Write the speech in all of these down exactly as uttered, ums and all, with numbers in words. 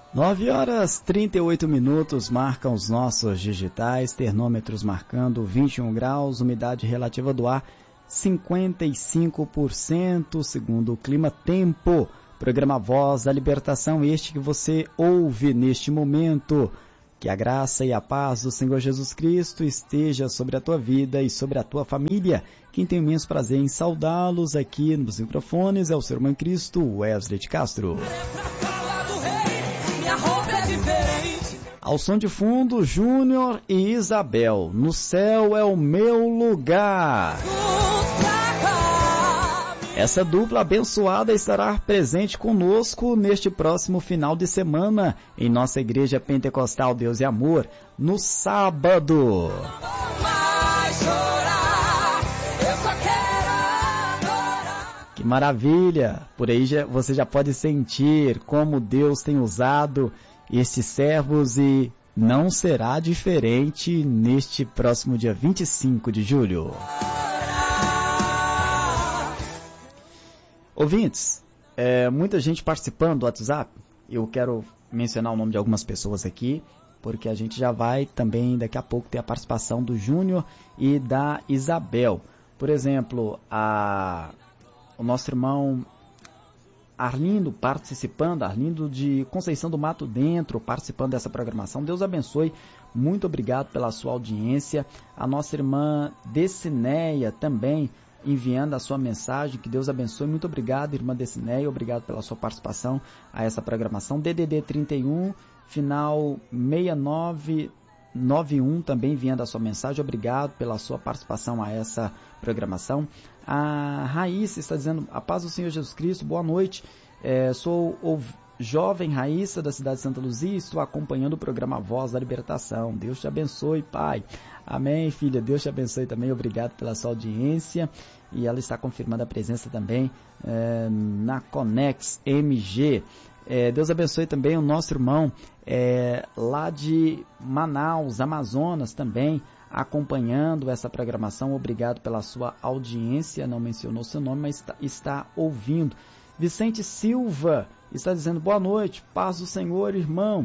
nove horas e trinta e oito minutos marcam os nossos digitais, termômetros marcando vinte e um graus, umidade relativa do ar cinquenta e cinco por cento, segundo o Clima Tempo. Programa Voz da Libertação, este que você ouve neste momento. Que a graça e a paz do Senhor Jesus Cristo esteja sobre a tua vida e sobre a tua família. Quem tem o imenso prazer em saudá-los aqui nos microfones é o seu irmão em Cristo, Wesley de Castro. Ao som de fundo, Júnior e Isabel. No céu é o meu lugar. Essa dupla abençoada estará presente conosco neste próximo final de semana em nossa Igreja Pentecostal Deus e Amor, no sábado. Que maravilha! Por aí já, você já pode sentir como Deus tem usado estes servos e não será diferente neste próximo dia vinte e cinco de julho. Ouvintes, é, muita gente participando do WhatsApp. Eu quero mencionar o nome de algumas pessoas aqui, porque a gente já vai também daqui a pouco ter a participação do Júnior e da Isabel. Por exemplo, a, o nosso irmão Arlindo participando, Arlindo de Conceição do Mato Dentro, participando dessa programação. Deus abençoe, muito obrigado pela sua audiência. A nossa irmã Decineia também enviando a sua mensagem, que Deus abençoe. Muito obrigado, irmã Decineia, obrigado pela sua participação a essa programação. D D D trinta e um, final seis nove nove um, também enviando a sua mensagem, obrigado pela sua participação a essa programação. A Raíssa está dizendo, a paz do Senhor Jesus Cristo, boa noite, é, sou o jovem Raíssa da cidade de Santa Luzia, estou acompanhando o programa Voz da Libertação. Deus te abençoe, pai. Amém, filha, Deus te abençoe também, obrigado pela sua audiência. E ela está confirmando a presença também é, na Conex M G. É, Deus abençoe também o nosso irmão é, lá de Manaus, Amazonas também, acompanhando essa programação. Obrigado pela sua audiência, não mencionou seu nome, mas está, está ouvindo. Vicente Silva está dizendo, boa noite, paz do Senhor, irmão.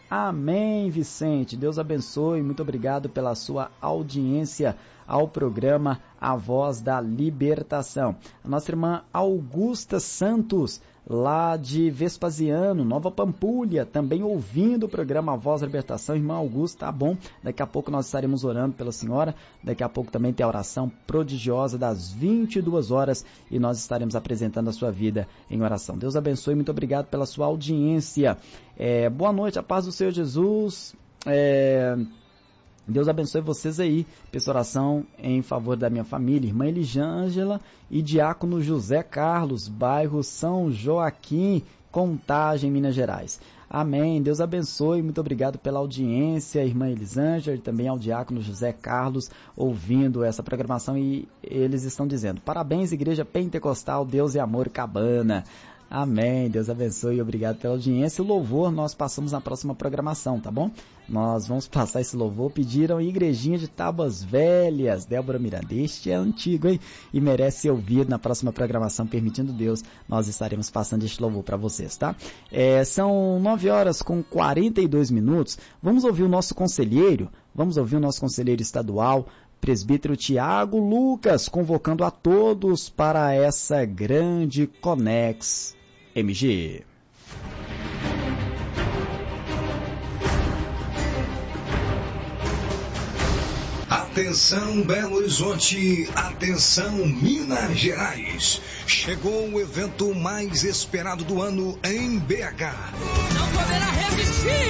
Amém, Vicente. Deus abençoe. Muito obrigado pela sua audiência ao programa A Voz da Libertação. A nossa irmã Augusta Santos, lá de Vespasiano, Nova Pampulha, também ouvindo o programa A Voz da Libertação. Irmã Augusta, tá bom. Daqui a pouco nós estaremos orando pela senhora. Daqui a pouco também tem a oração prodigiosa das vinte e duas horas e nós estaremos apresentando a sua vida em oração. Deus abençoe. Muito obrigado pela sua audiência. É, boa noite, a paz do Senhor Jesus. É, Deus abençoe vocês aí. Peço oração em favor da minha família, irmã Elisângela e diácono José Carlos, bairro São Joaquim, Contagem, Minas Gerais. Amém. Deus abençoe. Muito obrigado pela audiência, irmã Elisângela, e também ao diácono José Carlos, ouvindo essa programação. E eles estão dizendo, parabéns, Igreja Pentecostal Deus e Amor Cabana. Amém, Deus abençoe e obrigado pela audiência. O louvor nós passamos na próxima programação, tá bom? Nós vamos passar esse louvor. Pediram Igrejinha de Tábuas Velhas, Débora Miranda. Este é antigo, hein? E merece ser ouvido na próxima programação, permitindo Deus. Nós estaremos passando este louvor para vocês, tá? É, são nove horas com quarenta e dois minutos. Vamos ouvir o nosso conselheiro, vamos ouvir o nosso conselheiro estadual, presbítero Tiago Lucas, convocando a todos para essa grande Conex M G. Atenção Belo Horizonte, atenção Minas Gerais. Chegou o evento mais esperado do ano em B H. Não poderá resistir!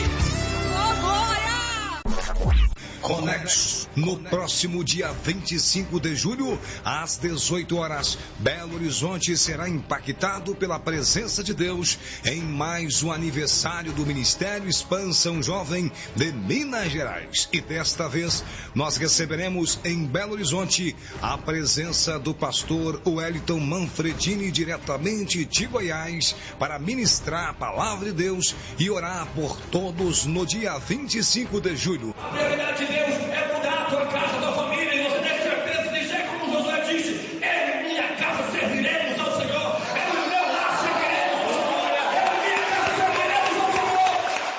Conex, no próximo dia vinte e cinco de julho, às dezoito horas, Belo Horizonte será impactado pela presença de Deus em mais um aniversário do Ministério Expansão Jovem de Minas Gerais. E desta vez, nós receberemos em Belo Horizonte a presença do pastor Wellington Manfredini, diretamente de Goiás, para ministrar a palavra de Deus e orar por todos no dia vinte e cinco de julho. A prioridade de Deus é mudar a tua casa, a tua família, e você tem certeza de dizer como Josué disse: em minha casa serviremos ao Senhor, é no meu lar serviremos ao Senhor, é na minha casa serviremos ao Senhor.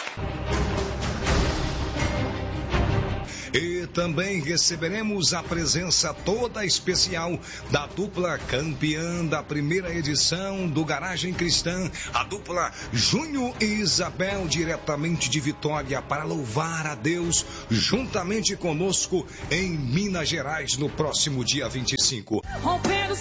também receberemos a presença toda especial da dupla campeã da primeira edição do Garagem Cristã, a dupla Júnior e Isabel, diretamente de Vitória, para louvar a Deus juntamente conosco em Minas Gerais no próximo dia vinte e cinco. Rompendo